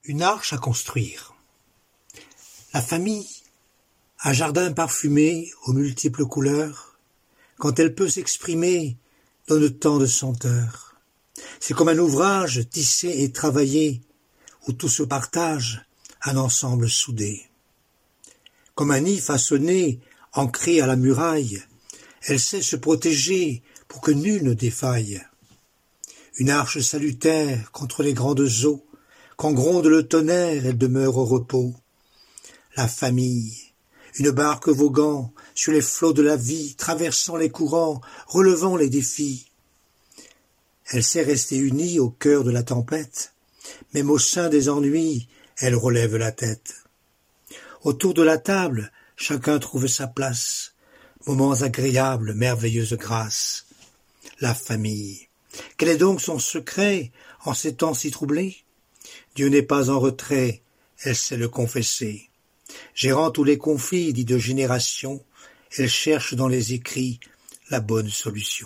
Une arche à construire. La famille, un jardin parfumé aux multiples couleurs, quand elle peut s'exprimer, donne tant de senteurs. C'est comme un ouvrage tissé et travaillé, où tout se partage, un ensemble soudé. Comme un nid façonné, ancré à la muraille, elle sait se protéger pour que nul ne défaille. Une arche salutaire contre les grandes eaux, quand gronde le tonnerre, elle demeure au repos. La famille, une barque voguant sur les flots de la vie, traversant les courants, relevant les défis. Elle sait rester unie au cœur de la tempête, même au sein des ennuis, elle relève la tête. Autour de la table, chacun trouve sa place, moments agréables, merveilleuse grâce. La famille, quel est donc son secret en ces temps si troublés? Dieu n'est pas en retrait, elle sait le confesser. Gérant tous les conflits dits de génération, elle cherche dans les écrits la bonne solution.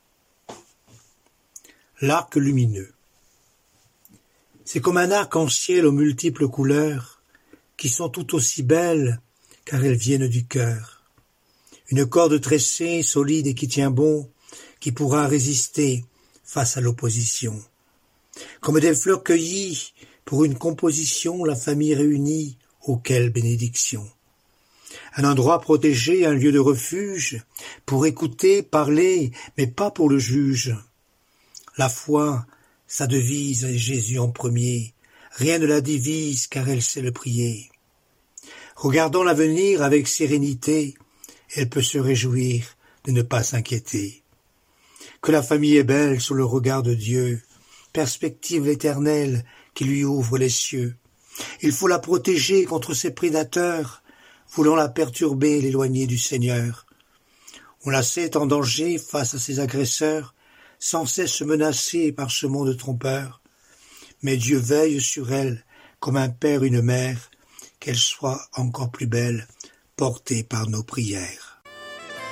L'arc lumineux. C'est comme un arc-en-ciel aux multiples couleurs, qui sont tout aussi belles, car elles viennent du cœur. Une corde tressée, solide et qui tient bon, qui pourra résister face à l'opposition. Comme des fleurs cueillies, pour une composition, la famille réunie, oh quelle bénédiction! Un endroit protégé, un lieu de refuge, pour écouter, parler, mais pas pour le juge. La foi, sa devise est Jésus en premier, rien ne la divise, car elle sait le prier. Regardant l'avenir avec sérénité, elle peut se réjouir de ne pas s'inquiéter. Que la famille est belle sous le regard de Dieu, perspective éternelle qui lui ouvre les cieux. Il faut la protéger contre ses prédateurs, voulant la perturber, l'éloigner du Seigneur. On la sait en danger face à ses agresseurs, sans cesse menacée par ce monde trompeur. Mais Dieu veille sur elle, comme un père une mère, qu'elle soit encore plus belle, portée par nos prières.